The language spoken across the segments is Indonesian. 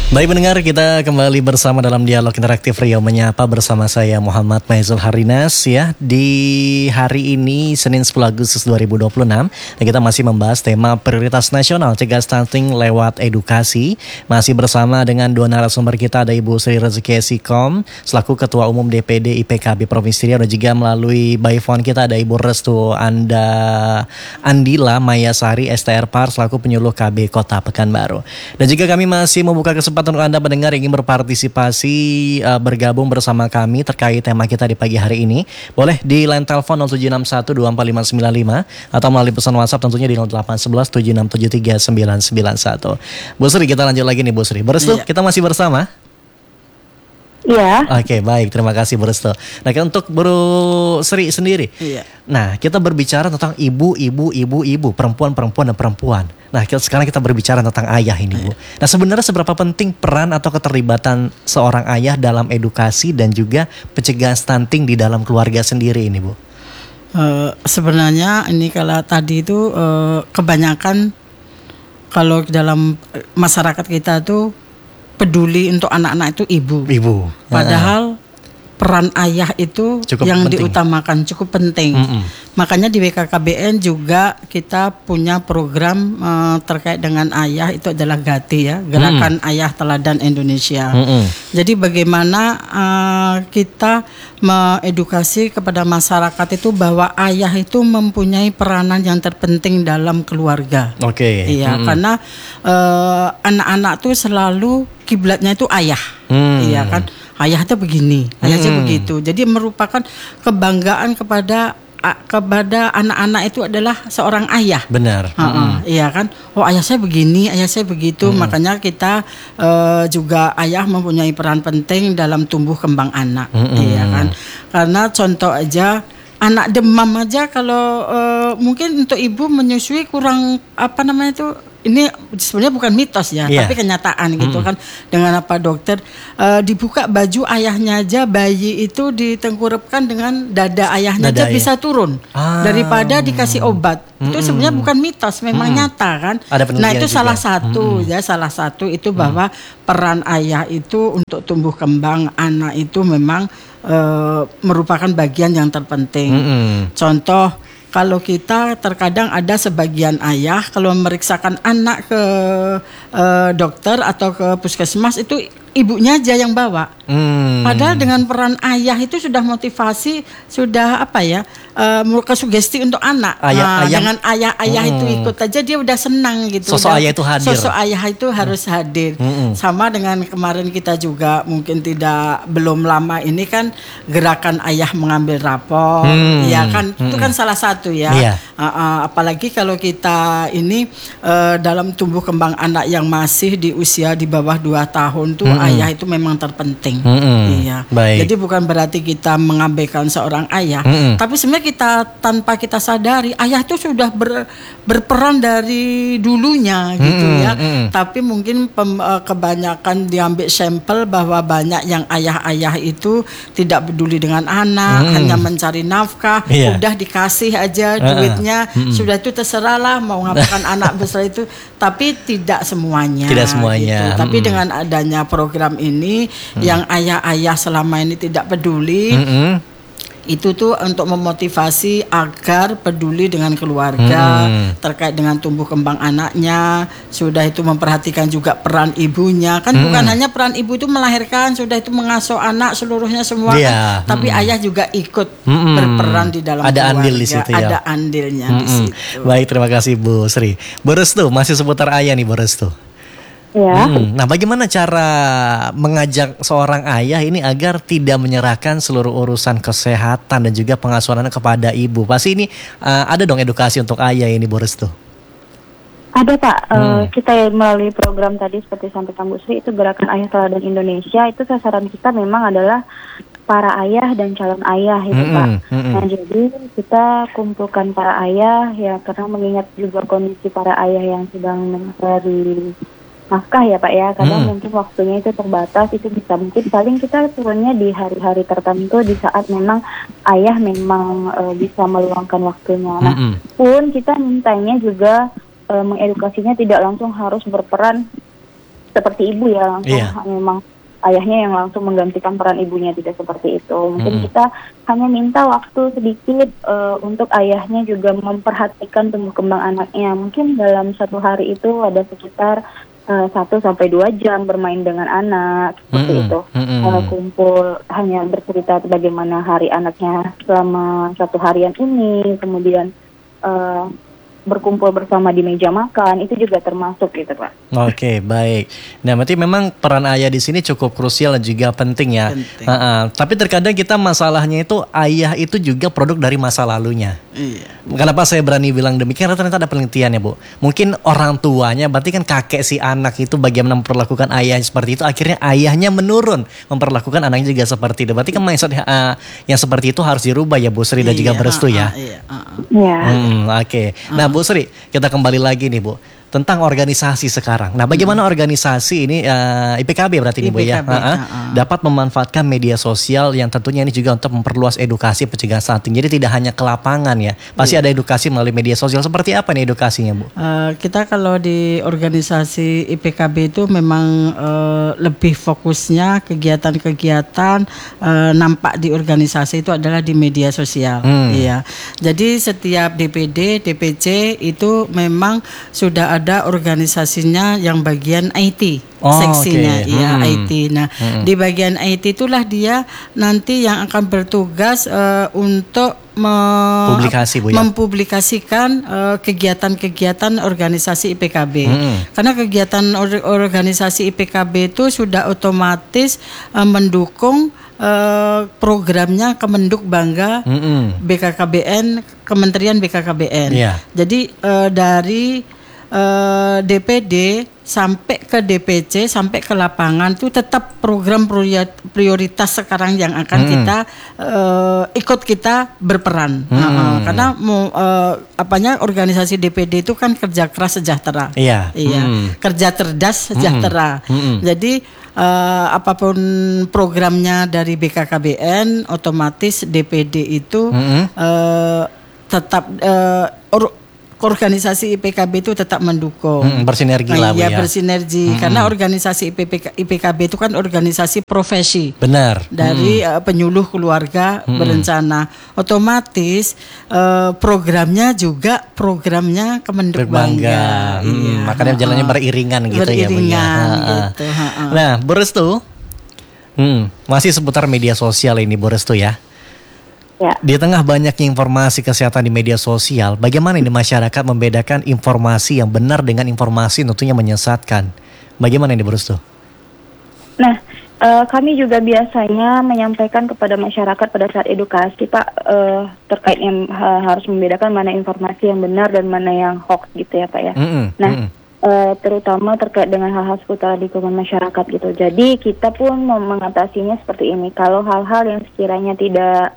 Baik pendengar, kita kembali bersama dalam dialog interaktif Riau Menyapa bersama saya Muhammad Maizul Harinas ya. Di hari ini Senin 10 Agustus 2026 dan kita masih membahas tema prioritas nasional cegah stunting lewat edukasi. Masih bersama dengan dua narasumber kita, ada Ibu Sri Rezeki Esikom selaku Ketua Umum DPD IPKB Provinsi Riau, dan juga melalui by phone kita ada Ibu Restu Andila Mayasari STR Par selaku penyuluh KB Kota Pekanbaru. Dan juga kami masih membuka kesempatan untuk Anda pendengar yang ingin berpartisipasi bergabung bersama kami terkait tema kita di pagi hari ini. Boleh di line telepon 0761245595 atau melalui pesan WhatsApp tentunya di 081176739991. Bu Sri, kita lanjut lagi nih Bu Sri. Berestu, kita masih bersama? Iya. Oke, baik, terima kasih Bu Restu. Nah, untuk Bu Sri sendiri. Iya. Nah, kita berbicara tentang ibu, perempuan dan perempuan. Nah, sekarang kita berbicara tentang ayah ini, Bu. Nah, sebenarnya seberapa penting peran atau keterlibatan seorang ayah dalam edukasi dan juga pencegahan stunting di dalam keluarga sendiri ini, Bu? Sebenarnya ini kalau tadi itu kebanyakan kalau dalam masyarakat kita tuh peduli untuk anak-anak itu ibu. Padahal peran ayah itu cukup yang penting, diutamakan, cukup penting. Makanya di WKKBN juga kita punya program terkait dengan ayah, itu adalah GATI ya, Gerakan Ayah Teladan Indonesia. Jadi bagaimana kita mengedukasi kepada masyarakat itu bahwa ayah itu mempunyai peranan yang terpenting dalam keluarga. Iya, karena anak-anak tuh selalu kiblatnya itu ayah. Iya kan? Ayah itu begini, ayah itu begitu. Jadi merupakan kebanggaan kepada anak-anak itu adalah seorang ayah. Benar. Iya kan? Oh, ayah saya begini, ayah saya begitu. Makanya kita juga ayah mempunyai peran penting dalam tumbuh kembang anak. Iya kan? Karena contoh aja, anak demam aja kalau mungkin untuk ibu menyusui kurang ini sebenarnya bukan mitos ya, tapi kenyataan gitu kan. Dengan apa dokter dibuka baju ayahnya aja, bayi itu ditengkurapkan dengan dada ayahnya aja bisa turun daripada dikasih obat. Itu sebenarnya bukan mitos, memang nyata kan. Nah itu juga salah satu salah satu itu bahwa peran ayah itu untuk tumbuh kembang anak itu memang merupakan bagian yang terpenting. Contoh, kalau kita terkadang ada sebagian ayah kalau memeriksakan anak ke dokter atau ke puskesmas itu ibunya aja yang bawa. Padahal dengan peran ayah itu sudah motivasi, sudah sugesti untuk anak. Dengan ayah itu ikut aja dia udah senang gitu. Sosok ayah itu hadir. Sosok ayah itu harus hadir. Sama dengan kemarin kita juga mungkin belum lama ini kan gerakan ayah mengambil rapor. Ya kan, itu kan salah satu ya. Apalagi kalau kita ini dalam tumbuh kembang anak yang masih di usia di bawah 2 tahun tuh ayah itu memang terpenting. Iya. Jadi bukan berarti kita mengabaikan seorang ayah, tapi sebenarnya kita tanpa kita sadari ayah itu sudah berperan dari dulunya gitu ya. Tapi mungkin kebanyakan diambil sampel bahwa banyak yang ayah-ayah itu tidak peduli dengan anak, hanya mencari nafkah, udah dikasih aja duitnya, sudah itu terserahlah mau ngapain anak besar itu. Tapi tidak semuanya. Gitu. Tapi dengan adanya program ini yang ayah-ayah selama ini tidak peduli, itu tuh untuk memotivasi agar peduli dengan keluarga, terkait dengan tumbuh kembang anaknya, sudah itu memperhatikan juga peran ibunya. Kan bukan hanya peran ibu itu melahirkan, sudah itu mengasuh anak seluruhnya semua kan, tapi ayah juga ikut berperan di dalam ada keluarga. Andil di situ, ada andilnya di situ. Baik, terima kasih Bu Sri. Bu Restu, masih seputar ayah nih Bu Restu. Ya. Nah, bagaimana cara mengajak seorang ayah ini agar tidak menyerahkan seluruh urusan kesehatan dan juga pengasuhan anak kepada ibu? Pasti ini ada dong edukasi untuk ayah ini, Bu Restu. Ada Pak, kita melalui program tadi seperti sampaikan Bu Sri, itu Gerakan Ayah Teladan Indonesia, itu sasaran kita memang adalah para ayah dan calon ayah itu Pak. Nah jadi kita kumpulkan para ayah ya, karena mengingat juga kondisi para ayah yang sedang mencari nafkah ya Pak ya, kadang mungkin waktunya itu terbatas, itu bisa mungkin paling kita turunnya di hari-hari tertentu di saat memang ayah memang bisa meluangkan waktunya. Nah pun kita mintanya juga mengedukasinya tidak langsung harus berperan seperti ibu ya langsung memang ayahnya yang langsung menggantikan peran ibunya, tidak seperti itu. Mungkin kita hanya minta waktu sedikit untuk ayahnya juga memperhatikan tumbuh kembang anaknya. Mungkin dalam satu hari itu ada sekitar 1-2 jam bermain dengan anak seperti itu. Kumpul hanya bercerita bagaimana hari anaknya selama satu harian ini, kemudian berkumpul bersama di meja makan, itu juga termasuk gitu Pak. Oke, baik. Nah, berarti memang peran ayah di sini cukup krusial dan juga penting ya. Tapi terkadang kita masalahnya itu ayah itu juga produk dari masa lalunya. Iya. Kenapa saya berani bilang demikian? Karena ternyata ada penelitian ya Bu. Mungkin orang tuanya, berarti kan kakek si anak itu bagaimana memperlakukan ayahnya seperti itu, akhirnya ayahnya menurun memperlakukan anaknya juga seperti itu. Berarti kan mindset yang seperti itu harus dirubah ya Bu Sri dan juga Berestu ya. Oke. Nah Bu Sri, kita kembali lagi nih Bu tentang organisasi sekarang. Nah, bagaimana organisasi ini IPKB berarti ini Bu ya, dapat memanfaatkan media sosial yang tentunya ini juga untuk memperluas edukasi pencegahan stunting. Jadi tidak hanya ke lapangan ya, pasti ada edukasi melalui media sosial. Seperti apa nih edukasinya Bu? Kita kalau di organisasi IPKB itu memang lebih fokusnya kegiatan-kegiatan nampak di organisasi itu adalah di media sosial. Iya. Jadi setiap DPD, DPC itu memang sudah ada organisasinya yang bagian IT, seksinya IT. Nah, di bagian IT itulah dia nanti yang akan bertugas untuk mempublikasikan kegiatan-kegiatan organisasi IPKB. Karena kegiatan organisasi IPKB itu sudah otomatis mendukung programnya Kemenduk Bangga BKKBN, Kementerian BKKBN. Jadi dari DPD sampai ke DPC sampai ke lapangan itu tetap program prioritas sekarang yang akan kita berperan. Karena organisasi DPD itu kan kerja keras sejahtera. Kerja cerdas sejahtera. Jadi apapun programnya dari BKKBN, otomatis DPD itu tetap organisasi IPKB itu tetap mendukung. Bersinergi lah Bu ya. Bersinergi. Karena organisasi IPKB itu kan organisasi profesi. Benar. Dari penyuluh keluarga berencana. Otomatis programnya juga programnya Kemenduk Bangga. Makanya jalannya beriringan gitu ya Bu ya. Gitu. Nah, Berestu, masih seputar media sosial ini Berestu ya. Di tengah banyaknya informasi kesehatan di media sosial, bagaimana ini masyarakat membedakan informasi yang benar dengan informasi tentunya menyesatkan? Bagaimana ini Berestu? Nah, kami juga biasanya menyampaikan kepada masyarakat pada saat edukasi Pak, terkait yang harus membedakan mana informasi yang benar dan mana yang hoax gitu ya Pak ya. Terutama terkait dengan hal-hal seputar lingkungan masyarakat gitu. Jadi kita pun mengatasinya seperti ini. Kalau hal-hal yang sekiranya tidak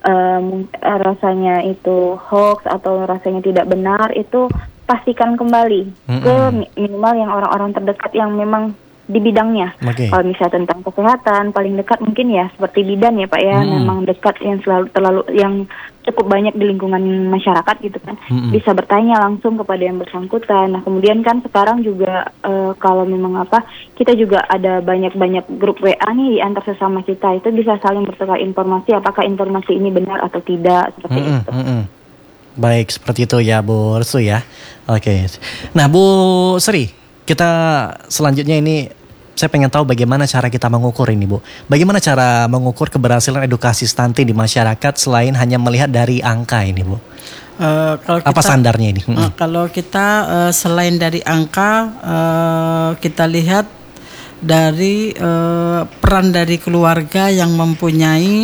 rasanya itu hoax atau rasanya tidak benar, itu pastikan kembali ke minimal yang orang-orang terdekat yang memang di bidangnya. Kalau misalnya tentang kesehatan, paling dekat mungkin ya seperti bidan ya Pak ya, memang dekat yang terlalu yang cukup banyak di lingkungan masyarakat gitu kan. Bisa bertanya langsung kepada yang bersangkutan. Nah, kemudian kan sekarang juga kalau memang kita juga ada banyak grup WA nih di antar sesama kita, itu bisa saling bertukar informasi apakah informasi ini benar atau tidak seperti itu. Baik, seperti itu ya Bu Restu ya. Oke. Nah, Bu Sri, kita selanjutnya ini saya pengen tahu bagaimana cara kita mengukur ini Bu. Bagaimana cara mengukur keberhasilan edukasi stunting di masyarakat selain hanya melihat dari angka ini Bu? Apa standarnya ini? Kalau kita selain dari angka, kita lihat dari peran dari keluarga yang mempunyai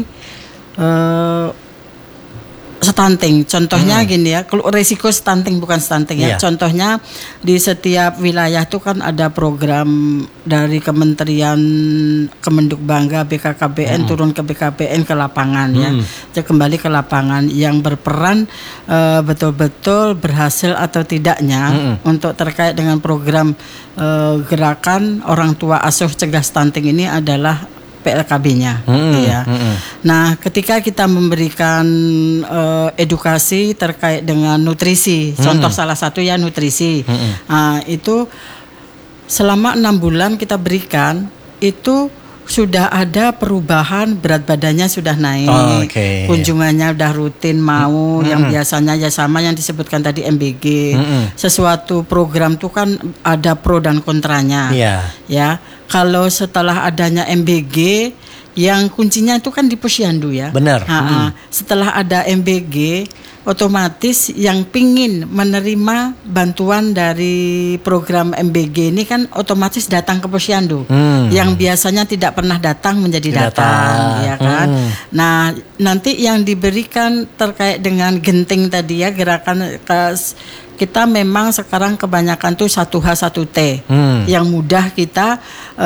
stunting. Contohnya gini ya, resiko stunting bukan stunting ya. Contohnya di setiap wilayah itu kan ada program dari Kementerian Kemenduk Bangga BKKBN turun ke BKBN ke lapangan ya. Jadi kembali ke lapangan yang berperan betul-betul berhasil atau tidaknya untuk terkait dengan program gerakan orang tua asuh cegah stunting ini adalah PLKB-nya. Nah, ketika kita memberikan edukasi terkait dengan nutrisi, contoh salah satu ya nutrisi, itu selama 6 bulan kita berikan itu sudah ada perubahan, berat badannya sudah naik, kunjungannya udah rutin mau, yang biasanya ya sama yang disebutkan tadi MBG. Sesuatu program tuh kan ada pro dan kontranya, ya. Kalau setelah adanya MBG, yang kuncinya itu kan di posyandu ya. Benar. Setelah ada MBG, otomatis yang pingin menerima bantuan dari program MBG ini kan otomatis datang ke posyandu. Yang biasanya tidak pernah datang menjadi datang, ya kan. Nah, nanti yang diberikan terkait dengan genting tadi ya, gerakan kita memang sekarang kebanyakan tuh 1H 1T. Yang mudah kita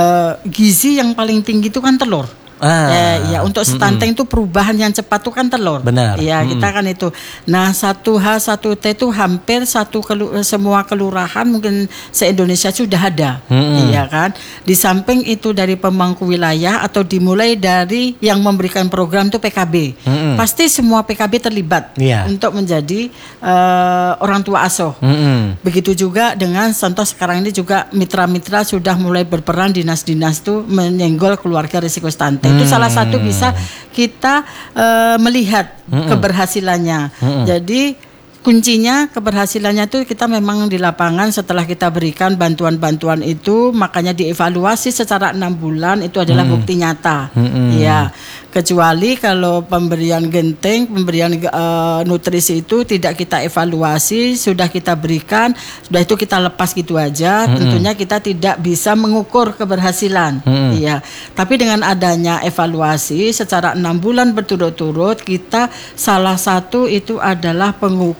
gizi yang paling tinggi itu kan telur. Ya untuk stunting itu perubahan yang cepat itu kan telur. Benar. Ya kita kan itu. Nah 1H 1T itu hampir semua kelurahan mungkin se-Indonesia sudah ada, iya kan. Di samping itu dari pemangku wilayah atau dimulai dari yang memberikan program itu PKB. Pasti semua PKB terlibat untuk menjadi orang tua asuh. Begitu juga dengan contoh sekarang ini juga mitra-mitra sudah mulai berperan, dinas-dinas itu menyenggol keluarga risiko stunting. Itu salah satu bisa kita melihat keberhasilannya. Jadi kuncinya keberhasilannya itu kita memang di lapangan setelah kita berikan bantuan-bantuan itu, makanya dievaluasi secara 6 bulan itu adalah bukti nyata. Ya, kecuali kalau pemberian genting, pemberian nutrisi itu tidak kita evaluasi, sudah kita berikan, sudah itu kita lepas gitu aja, tentunya kita tidak bisa mengukur keberhasilan. Iya. Tapi dengan adanya evaluasi secara 6 bulan berturut-turut, kita salah satu itu adalah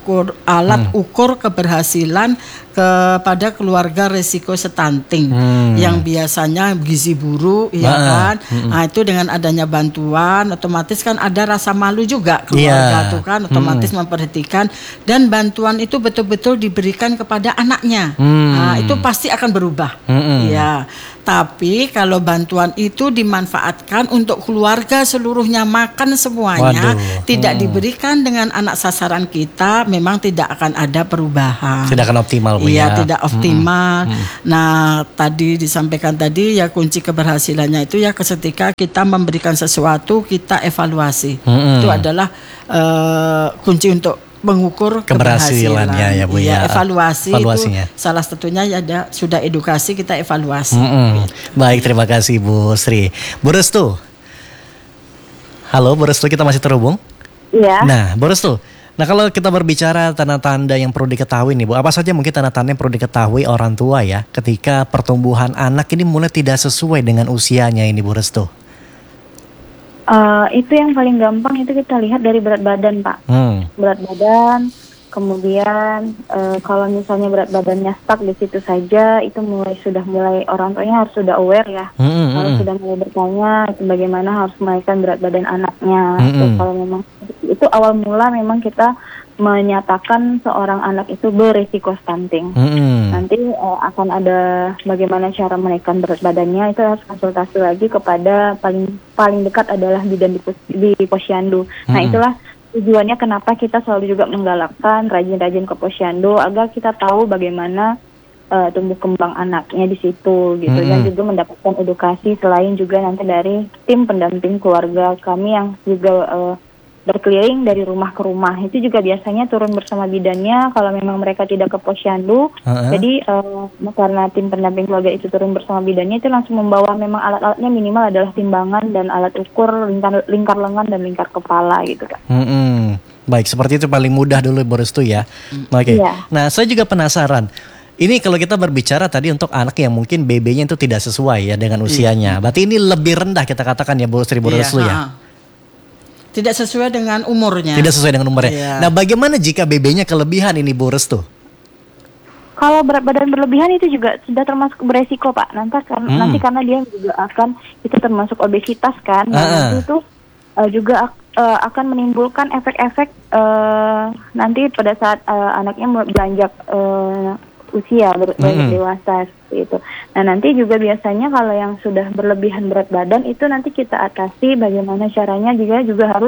alat ukur keberhasilan kepada keluarga risiko stunting yang biasanya gizi buruk, ya kan. Nah itu dengan adanya bantuan otomatis kan ada rasa malu juga keluarga tuh kan, otomatis memperhatikan, dan bantuan itu betul-betul diberikan kepada anaknya. Nah itu pasti akan berubah. Ya. Tapi kalau bantuan itu dimanfaatkan untuk keluarga seluruhnya makan semuanya, tidak diberikan dengan anak sasaran kita, memang tidak akan ada perubahan. Tidak akan optimal, Bu. Iya, tidak optimal. Nah, tadi disampaikan tadi ya kunci keberhasilannya itu ya ketika kita memberikan sesuatu kita evaluasi. Itu adalah kunci untuk mengukur keberhasilannya ya Bu ya. Evaluasinya itu salah satunya ya sudah edukasi kita evaluasi. Baik, terima kasih Bu Sri. Bu Restu. Halo Bu Restu, kita masih terhubung? Iya. Nah, Bu Restu. Nah, kalau kita berbicara tanda-tanda yang perlu diketahui nih Bu, apa saja mungkin tanda-tanda yang perlu diketahui orang tua ya ketika pertumbuhan anak ini mulai tidak sesuai dengan usianya ini Bu Restu? Itu yang paling gampang itu kita lihat dari berat badan, Pak. Berat badan, kemudian kalau misalnya berat badannya stuck di situ saja, itu sudah mulai orang tuanya harus sudah aware ya, harus sudah mulai bertanya bagaimana harus menaikkan berat badan anaknya. Terus kalau memang itu awal mula memang kita menyatakan seorang anak itu berisiko stunting. Nanti akan ada bagaimana cara menaikkan berat badannya, itu harus konsultasi lagi kepada paling dekat adalah bidan di posyandu. Nah itulah tujuannya kenapa kita selalu juga menggalakkan rajin-rajin ke posyandu agar kita tahu bagaimana tumbuh kembang anaknya di situ gitu, dan juga mendapatkan edukasi selain juga nanti dari tim pendamping keluarga kami yang juga berkeliling dari rumah ke rumah. Itu juga biasanya turun bersama bidannya kalau memang mereka tidak ke posyandu. Jadi karena tim pendamping keluarga itu turun bersama bidannya, itu langsung membawa memang alat-alatnya minimal adalah timbangan dan alat ukur lingkar lengan dan lingkar kepala gitu kan. Baik, seperti itu paling mudah dulu Bu Restu ya. Oke. Nah, saya juga penasaran. Ini kalau kita berbicara tadi untuk anak yang mungkin BB-nya itu tidak sesuai ya dengan usianya. Berarti ini lebih rendah kita katakan ya Bu Restu ya. Tidak sesuai dengan umurnya. Tidak sesuai dengan umurnya. Nah, bagaimana jika BB-nya kelebihan ini Bu Restu? Kalau berat badan berlebihan itu juga sudah termasuk beresiko Pak. Nanti karena dia juga itu termasuk obesitas kan. Nanti itu juga akan menimbulkan efek-efek nanti pada saat anaknya beranjak usia beranjak dewasa seperti itu. Nah nanti juga biasanya kalau yang sudah berlebihan berat badan itu nanti kita atasi bagaimana caranya juga harus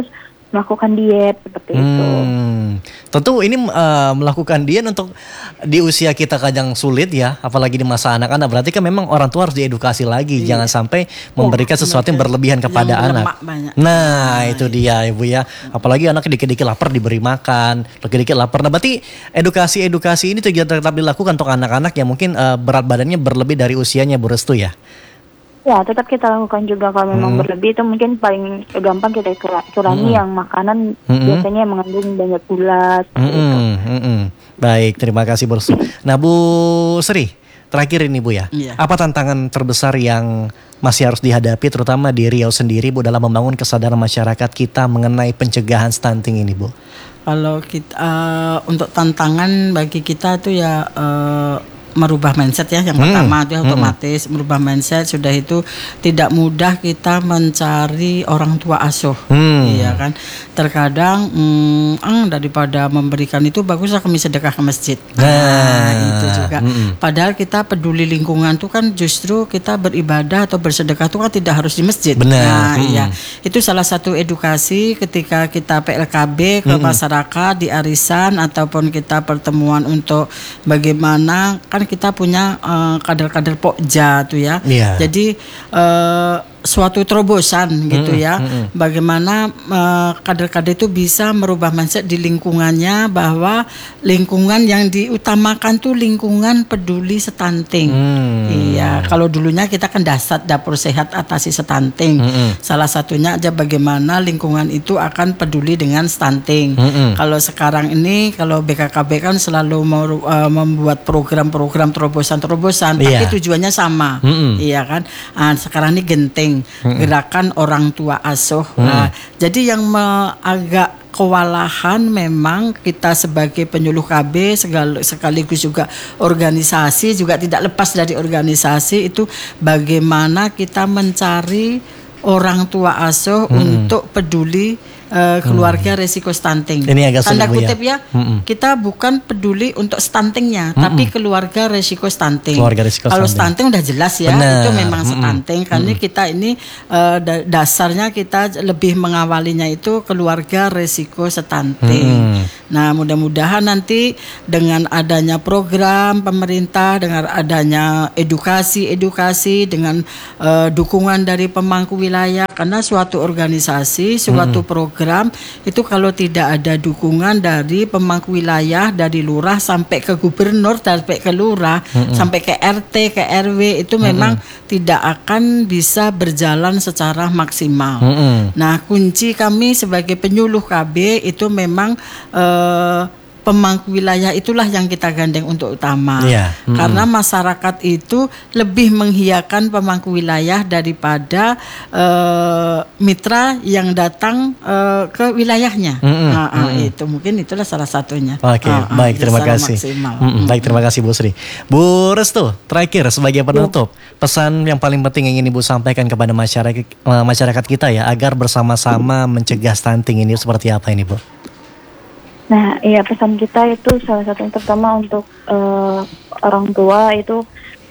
melakukan diet seperti itu. Tentu ini melakukan diet untuk di usia kita kadang sulit ya, apalagi di masa anak-anak. Berarti kan memang orang tua harus diedukasi lagi, jangan sampai memberikan sesuatu yang berlebihan kepada anak. Nah itu dia Ibu ya, apalagi anak dikit-dikit lapar diberi makan, dikit-dikit lapar. Nah berarti edukasi ini tetap dilakukan untuk anak-anak yang mungkin berat badannya berlebih dari usianya, Bu Restu ya? Ya, tetap kita lakukan juga kalau memang berlebih. Itu mungkin paling gampang kita kurangi yang makanan biasanya mengandung banyak gula. Baik, terima kasih Bu Restu. Nah Bu Sri, terakhir ini Bu ya, apa tantangan terbesar yang masih harus dihadapi terutama di Riau sendiri Bu dalam membangun kesadaran masyarakat kita mengenai pencegahan stunting ini Bu? Kalau kita untuk tantangan bagi kita itu ya merubah mindset ya, yang pertama itu otomatis merubah mindset. Sudah itu tidak mudah kita mencari orang tua asuh, iya kan. Terkadang daripada memberikan itu baguslah kami sedekah ke masjid. Nah itu juga. Padahal kita peduli lingkungan itu kan justru kita beribadah atau bersedekah itu kan tidak harus di masjid. Benar. Nah iya, itu salah satu edukasi ketika kita PLKB ke masyarakat di arisan ataupun kita pertemuan untuk bagaimana kan kita punya kader-kader Pokja tuh ya. Jadi suatu terobosan gitu ya. Bagaimana kader-kader itu bisa merubah mindset di lingkungannya, bahwa lingkungan yang diutamakan tuh lingkungan peduli stunting. Iya, kalau dulunya kita kan dapur sehat atasi stunting. Salah satunya aja bagaimana lingkungan itu akan peduli dengan stunting. Kalau sekarang ini kalau BKKB kan selalu membuat program-program terobosan-terobosan, tapi tujuannya sama. Iya kan? Sekarang ini genting gerakan orang tua asuh. Jadi yang agak kewalahan memang kita sebagai penyuluh KB sekaligus juga organisasi, juga tidak lepas dari organisasi itu, bagaimana kita mencari orang tua asuh untuk peduli keluarga resiko stunting. Ini agak tanda kutip ya. Kita bukan peduli untuk stuntingnya, tapi keluarga resiko stunting. Kalau stunting udah jelas ya, itu memang stunting. Karena kita ini dasarnya kita lebih mengawalinya itu keluarga resiko stunting. Nah mudah-mudahan nanti dengan adanya program pemerintah, dengan adanya edukasi, dengan dukungan dari pemangku wilayah, karena suatu organisasi, suatu program itu kalau tidak ada dukungan dari pemangku wilayah, dari lurah sampai ke gubernur, sampai ke lurah, sampai ke RT, ke RW, itu memang tidak akan bisa berjalan secara maksimal. Nah kunci kami sebagai penyuluh KB itu memang pemangku wilayah itulah yang kita gandeng untuk utama. Karena masyarakat itu lebih menghiakan pemangku wilayah daripada mitra yang datang ke wilayahnya. Itu mungkin itulah salah satunya. Oke, baik, terima kasih. Baik, terima kasih Bu Sri. Bu Restu, terakhir sebagai penutup, pesan yang paling penting yang ingin Ibu sampaikan kepada masyarakat kita ya, agar bersama-sama mencegah stunting ini seperti apa ini Bu? Nah, iya, pesan kita itu salah satu yang pertama untuk orang tua itu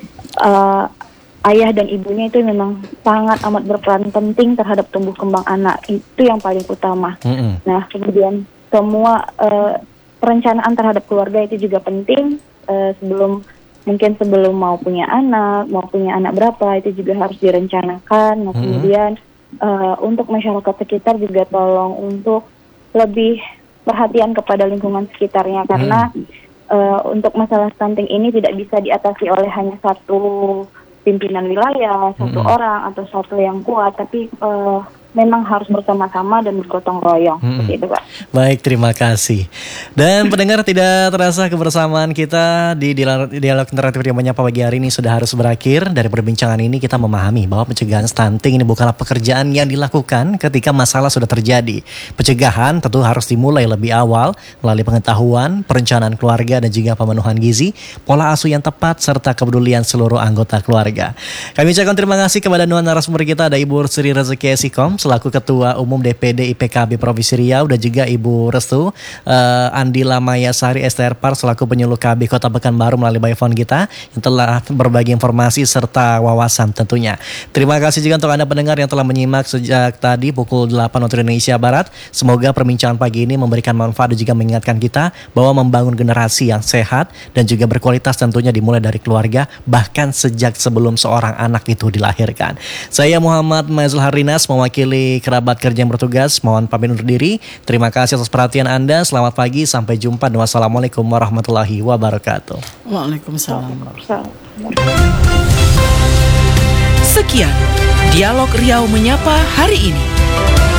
ayah dan ibunya itu memang sangat amat berperan penting terhadap tumbuh kembang anak, itu yang paling utama. Nah, kemudian semua perencanaan terhadap keluarga itu juga penting. Sebelum mau punya anak berapa itu juga harus direncanakan. Nah, kemudian untuk masyarakat sekitar juga tolong untuk lebih perhatian kepada lingkungan sekitarnya, karena untuk masalah stunting ini tidak bisa diatasi oleh hanya satu pimpinan wilayah, satu orang atau satu yang kuat, tapi memang harus bersama-sama dan bergotong royong. Seperti itu, Pak. Baik, terima kasih. Dan pendengar, tidak terasa kebersamaan kita di dialog interaktif yang menyapa pagi hari ini sudah harus berakhir. Dari perbincangan ini kita memahami bahwa pencegahan stunting ini bukanlah pekerjaan yang dilakukan ketika masalah sudah terjadi. Pencegahan tentu harus dimulai lebih awal melalui pengetahuan, perencanaan keluarga dan juga pemenuhan gizi, pola asuh yang tepat serta kepedulian seluruh anggota keluarga. Kami ucapkan terima kasih kepada dua narasumber kita, ada Ibu Sri Rezeki Esikom selaku Ketua Umum DPD IPKB Provinsi Riau, dan juga Ibu Restu Andila Mayasari STR-Par selaku penyuluh KB Kota Pekanbaru melalui by phone kita yang telah berbagi informasi serta wawasan tentunya. Terima kasih juga untuk Anda pendengar yang telah menyimak sejak tadi pukul 8 waktu Indonesia Barat. Semoga perbincangan pagi ini memberikan manfaat dan juga mengingatkan kita bahwa membangun generasi yang sehat dan juga berkualitas tentunya dimulai dari keluarga, bahkan sejak sebelum seorang anak itu dilahirkan. Saya Muhammad Maizul Harinas mewakili kerabat kerja yang bertugas, mohon pamit undur diri. Terima kasih atas perhatian Anda. Selamat pagi, sampai jumpa dan wassalamualaikum warahmatullahi wabarakatuh. Waalaikumsalam. Sekian Dialog Riau Menyapa hari ini.